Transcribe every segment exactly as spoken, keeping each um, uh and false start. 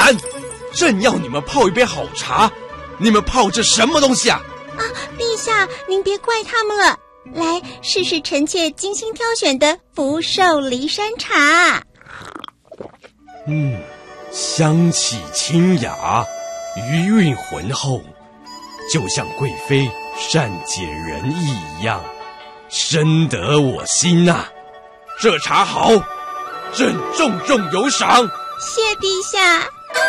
然，朕要你们泡一杯好茶，你们泡这什么东西啊？ 啊，陛下，您别怪他们了。来，试试臣妾精心挑选的福寿梨山茶。 嗯，香气清雅，余韵浑厚，就像贵妃善解人意一样，深得我心呐、啊。这茶好，朕重重有赏。 谢陛下。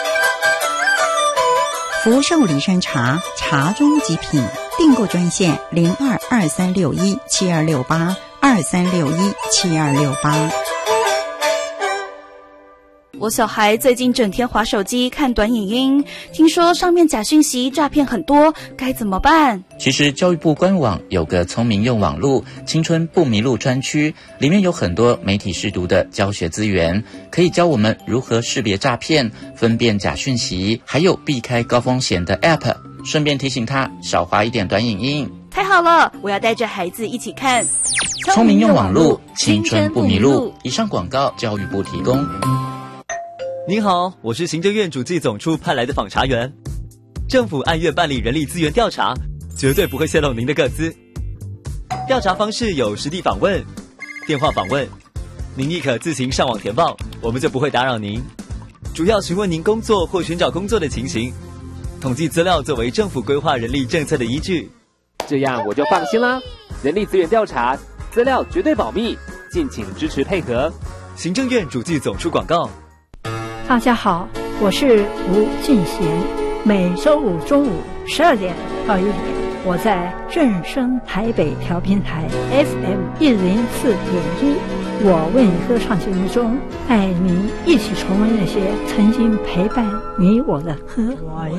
福寿梨山茶，茶中极品。订购专线零二二三六一七二六八二三六一七二六八。 我小孩最近整天滑手机看短影音，听说上面假讯息诈骗很多，该怎么办？ 其实教育部官网有个聪明用网路青春不迷路专区，里面有很多媒体识读的教学资源，可以教我们如何识别诈骗、分辨假讯息，还有避开高风险的 App， 顺便提醒他少滑一点短影音。 太好了，我要带着孩子一起看聪明用网路青春不迷路。以上广告教育部提供。 您好，我是行政院主计总处派来的访查员。政府按月办理人力资源调查，绝对不会泄露您的个资。调查方式有实地访问、电话访问，您亦可自行上网填报，我们就不会打扰您。主要询问您工作或寻找工作的情形，统计资料作为政府规划人力政策的依据。 这样我就放心啦。人力资源调查资料绝对保密，敬请支持配合。 行政院主计总处广告。 大家好，我是吴俊贤。每周五中午十二点到一点，我在正声台北调频台 F M 一零四点一，我为你歌唱节目中，带您一起重温那些曾经陪伴你我的歌。